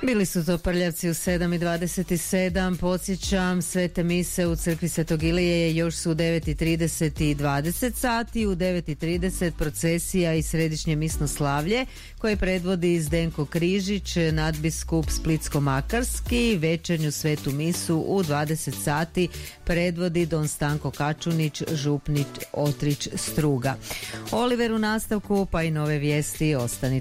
Bili su to Prljavci u 7:27. Podsjećam, svete mise u crkvi Svetog Ilije još su u 9:30 i 20 sati. U 9:30 procesija i središnje misno slavlje koje predvodi Zdenko Križić, nadbiskup Splitsko-makarski. Večernju svetu misu u 20 sati predvodi don Stanko Kačunić, župnik Otrić Struga. Oliver u nastavku, pa i nove vijesti. Ostanite